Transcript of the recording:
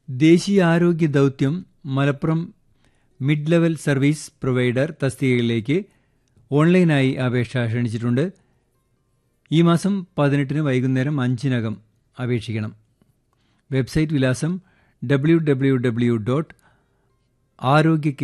ദേശീയ ആരോഗ്യ ദൗത്യം Malappuram mid level service provider തസ്തികയിലേക്ക് ഓൺലൈനായി അപേക്ഷ ക്ഷണിച്ചിട്ടുണ്ട്. ഈ മാസം 18 വൈകുന്നേരം 5-നകം അപേക്ഷിക്കണം. വെബ്സൈറ്റ് വിലാസം www.arogya